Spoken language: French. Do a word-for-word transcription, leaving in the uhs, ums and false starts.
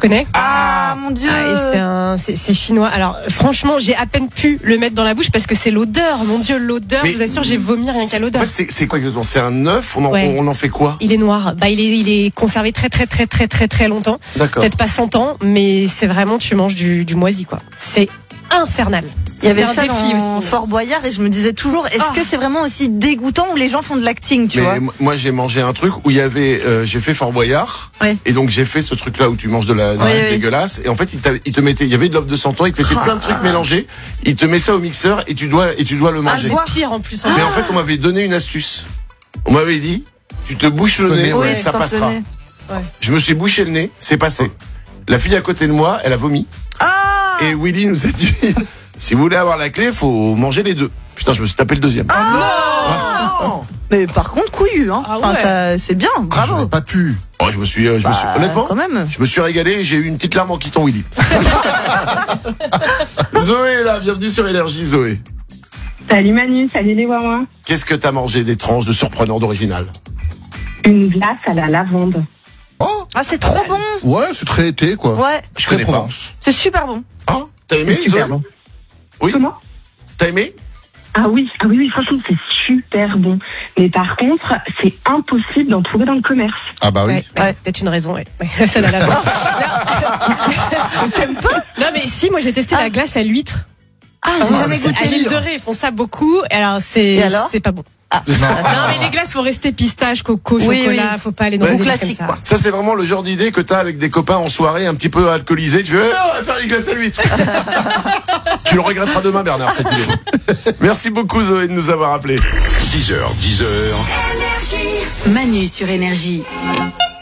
connais? Ah, mon Dieu. Ah, et c'est, un, c'est, c'est chinois. Alors franchement, j'ai à peine pu le mettre dans la bouche parce que c'est l'odeur. Mon Dieu, l'odeur. Mais je vous assure, j'ai vomi rien qu'à l'odeur. En fait, c'est, c'est quoi exactement? C'est un œuf. On en, Ouais. on en fait quoi? Il est noir. Bah, il est, il est conservé très, très, très, très, très, très longtemps. D'accord. Peut-être pas cent ans, mais c'est vraiment, tu manges du, du moisi, quoi. C'est infernal. Il y avait c'est ça un défi dans aussi. Fort Boyard et je me disais toujours, est-ce Ah. que c'est vraiment aussi dégoûtant où les gens font de l'acting, tu Mais vois? m- moi, j'ai mangé un truc où il y avait, euh, j'ai fait Fort Boyard. Oui. Et donc, j'ai fait ce truc-là où tu manges de la, de la Oui, viande oui. dégueulasse. Et en fait, il, t'a- il te mettait, il y avait de l'œuf de cent ans, il te mettait plein de trucs mélangés. Il te met ça au mixeur et tu dois, et tu dois le Ah, manger. je vois. C'est pire en plus. hein. Mais en fait, on m'avait donné une astuce. On m'avait dit, tu te bouches le nez, Oui, ça je pense passera. le nez. Je me suis bouché le nez, c'est passé. La fille à côté de moi, elle a vomi. Ah! Et Willy nous a dit, si vous voulez avoir la clé, faut manger les deux. Putain, je me suis tapé le deuxième. Non! Mais par contre, couillu, hein. Ah ouais. Enfin, ça, c'est bien, bravo. J'aurais pas pu. Oh, je me suis, euh, je me suis, Bah, honnêtement, quand même. je me suis régalé et j'ai eu une petite larme en quittant Willy. Zoé est là, bienvenue sur Énergie, Zoé. Salut Manu, salut les Wawa. Qu'est-ce que t'as mangé d'étrange, de surprenant, d'original? Une glace à la lavande. Oh, Ah, c'est trop bon. ouais, c'est très été, quoi. Ouais, Je Très connais pas. Provence. c'est super bon. Hein? T'as aimé, Zoé? Super bon. Oui. Comment? T'as aimé? Ah oui, ah oui, oui, franchement, c'est super bon. Mais par contre, c'est impossible d'en trouver dans le commerce. Ah bah oui. Ouais, ouais, peut-être une raison, ouais. Ouais, ça n'a la T'aimes pas? Non, mais si, moi j'ai testé la glace à l'huître. Ah, j'ai jamais C'est- goûté. À l'île de Ré, ils font ça beaucoup. Et alors, c'est, Et alors c'est pas bon. Ah. Non, mais les glaces, faut rester pistache, coco, Oui, chocolat. oui. Faut pas aller dans Ouais. des Bon délires classique, comme ça. quoi. Ça, c'est vraiment le genre d'idée que t'as avec des copains en soirée un petit peu alcoolisés. Tu fais, eh, on va faire une glace à l'huître. Tu le regretteras demain, Bernard, cette idée. Merci beaucoup, Zoé, de nous avoir appelés. six heures, dix heures. Manu sur Énergie.